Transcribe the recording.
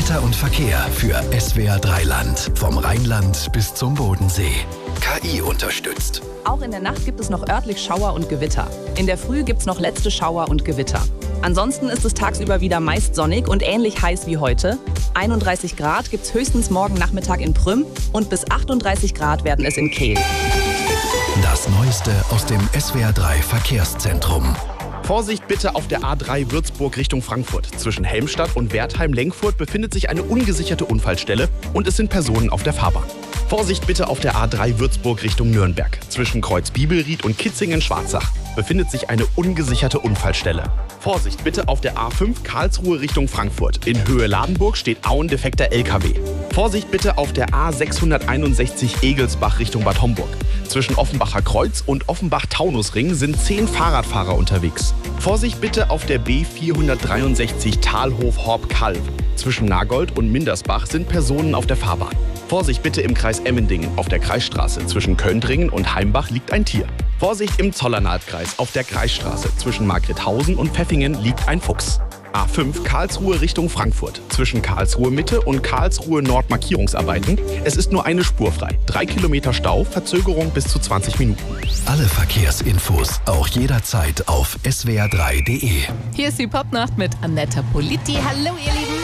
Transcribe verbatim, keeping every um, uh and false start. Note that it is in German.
Wetter und Verkehr für S W R drei Land. Vom Rheinland bis zum Bodensee. K I unterstützt. Auch in der Nacht gibt es noch örtlich Schauer und Gewitter. In der Früh gibt es noch letzte Schauer und Gewitter. Ansonsten ist es tagsüber wieder meist sonnig und ähnlich heiß wie heute. einunddreißig Grad gibt es höchstens morgen Nachmittag in Prüm und bis achtunddreißig Grad werden es in Kehl. Das Neueste aus dem S W R drei Verkehrszentrum. Vorsicht bitte auf der A drei Würzburg Richtung Frankfurt. Zwischen Helmstadt und Wertheim-Lenkfurt befindet sich eine ungesicherte Unfallstelle und es sind Personen auf der Fahrbahn. Vorsicht bitte auf der A drei Würzburg Richtung Nürnberg. Zwischen Kreuz Bibelried und Kitzingen-Schwarzach befindet sich eine ungesicherte Unfallstelle. Vorsicht bitte auf der A fünf Karlsruhe Richtung Frankfurt. In Höhe Ladenburg steht auendefekter L K W. Vorsicht bitte auf der A sechshunderteinundsechzig Egelsbach Richtung Bad Homburg. Zwischen Offenbacher Kreuz und Offenbach-Taunusring sind zehn Fahrradfahrer unterwegs. Vorsicht bitte auf der B vierhundertdreiundsechzig Talhof-Horb-Kalw. Zwischen Nagold und Mindersbach sind Personen auf der Fahrbahn. Vorsicht bitte im Kreis Emmendingen. Auf der Kreisstraße zwischen Kölndringen und Heimbach liegt ein Tier. Vorsicht im Zollernalbkreis. Auf der Kreisstraße zwischen Margrethausen und Pfeffingen liegt ein Fuchs. A fünf Karlsruhe Richtung Frankfurt. Zwischen Karlsruhe Mitte und Karlsruhe Nord Markierungsarbeiten. Es ist nur eine Spur frei. Drei Kilometer Stau, Verzögerung bis zu zwanzig Minuten. Alle Verkehrsinfos auch jederzeit auf S W R drei Punkt D E. Hier ist die Popnacht mit Annetta Politi. Hallo ihr Lieben.